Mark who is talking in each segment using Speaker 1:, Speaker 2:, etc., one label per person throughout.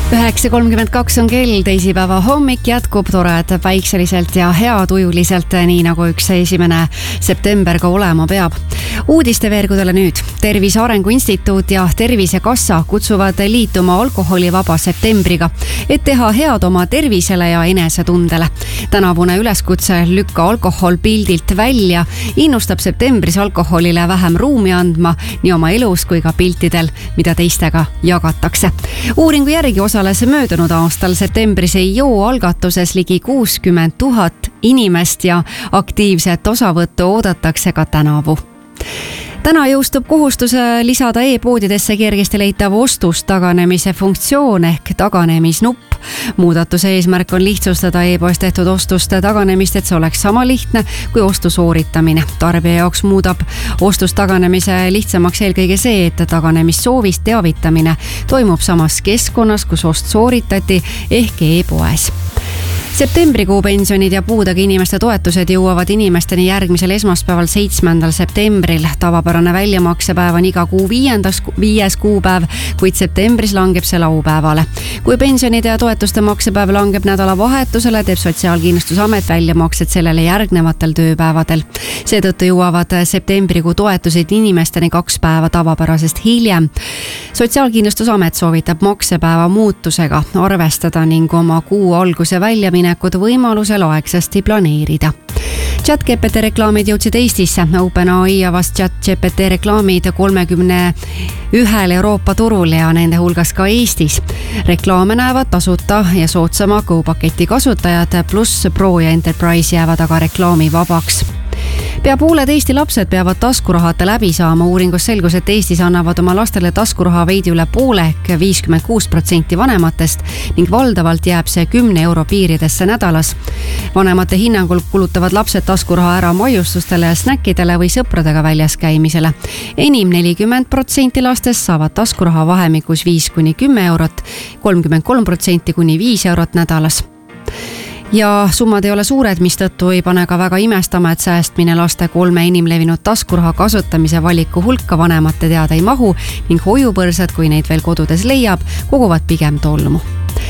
Speaker 1: 9:32 on kell, teisipäeva hommik jätkub tored päikseliselt ja heatujuliselt, nii nagu üks 1. september ka olema peab. Uudisteveergudele nüüd. Tervise Arengu Instituut ja Tervisekassa kutsuvad liituma alkoholivaba septembriga, et teha head oma tervisele ja enesetundele. Tänavune üleskutse Lükka alkohol pildilt välja innustab septembris alkoholile vähem ruumi andma nii oma elus kui ka piltidel, mida teistega jagatakse. Uuringu järgi osales möödunud aastal septembris ei joo algatuses ligi 60 000 inimest ja aktiivset osavõttu oodatakse ka tänavu. Täna jõustub kohustus lisada e-poodidesse kergesti leitav ostustaganemise funktsioon ehk taganemisnupp. Muudatuse eesmärk on lihtsustada e-poes tehtud ostuste taganemist, et see oleks sama lihtne kui ostu sooritamine. Tarbija jaoks muudab ostustaganemise lihtsamaks eelkõige see, et taganemissoovist teavitamine toimub samas keskkonnas, kus ost sooritati ehk e-poes. Septembrikuu pensionid ja puudega inimeste toetused jõuavad inimesteni järgmisel esmaspäeval 7. septembril. Tavapärane väljamaksepäev on iga kuu 5. kuupäev, kuid septembris langeb see laupäevale. Kui pensionide ja toetuste maksepäev langeb nädalavahetusele, teeb Sotsiaalkindlustusamet väljamaksed sellele järgnevatel tööpäevadel. Seetõttu jõuavad septembrikuu toetused inimesteni 2 päeva tavapärasest hiljem. Sotsiaalkindlustusamet soovitab maksepäeva muutusega arvestada ning oma kuu alguse väljaminekut võimalusel aegsasti planeerida. ChatGPT reklaamid jõudsid Eestisse. OpenAI avas ChatGPT reklaamid 31 Euroopa turul ja nende hulgas ka Eestis. Reklaame näevad tasuta ja soodsama Go-paketi kasutajad pluss Pro ja Enterprise jäävad aga reklaami vabaks. Pea pooled Eesti lapsed peavad taskurahata läbi saama. Uuringus selgus, et Eestis annavad oma lastele taskuraha veidi üle poole ehk 56% vanematest ning valdavalt jääb see 10 euro piiridesse nädalas. Vanemate hinnangul kulutavad lapsed taskuraha ära maiustustele ja snäkkidele või sõpradega väljas käimisele. Enim 40% lastest saavad taskuraha vahemikus 5–10 eurot, 33% kuni 5 eurot nädalas. Ja summad ei ole suured, mistõttu ei pane ka väga imestama, et säästmine laste 3 inimlevinud taskuraha kasutamise valiku hulka vanemate teada ei mahu ning hoiupõrsad, kui neid veel kodudes leiab, koguvad pigem tolmu.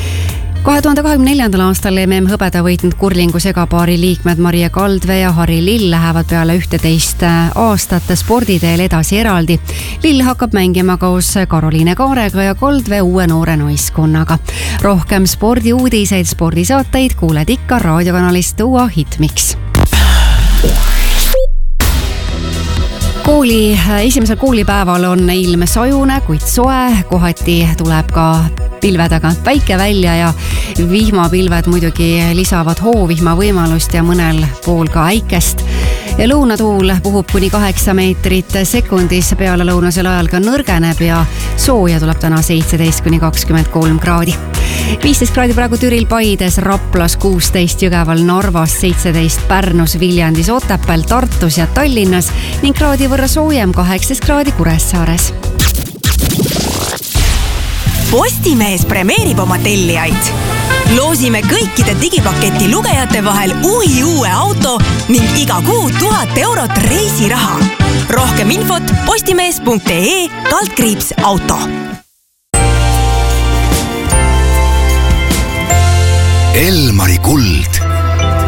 Speaker 1: 2024. aastal MM hõbeda võitnud kurlingu segapaari liikmed Marie Kaldvee ja Harri Lill lähevad peale 11 aastat sporditeel edasi eraldi. Lill hakkab mängima koos Karoliine Kaarega ja Kaldvee uue noore naiskonnaga. Rohkem spordiuudiseid, spordisaateid kuuled ikka raadiokanalist Uua Hitmix. Esimesel koolipäeval on ilm sajune, kuid soe, kohati tuleb ka pilve tagant päike välja ja vihmapilved muidugi lisavad hoovihma võimalust ja mõnel pool ka äikest. Ja lõunatuul puhub kuni 8 meetrit sekundis, peale lõunasel ajal ka nõrgeneb ja sooja tuleb täna 17–23 kraadi. 15 kraadi praegu Türil, Paides, Raplas, 16 Jõgeval, Narvas, 17 Pärnus, Viljandis, Otepääl, Tartus ja Tallinnas ning kraadi võrra soojem 18 kraadi Kuressaares.
Speaker 2: Postimees premeerib oma tellijaid. Loosime kõikide digipaketi lugejate vahel uue auto ning iga kuu 1000 eurot reisiraha. Rohkem infot postimees.ee/auto.
Speaker 3: Elmari kuld.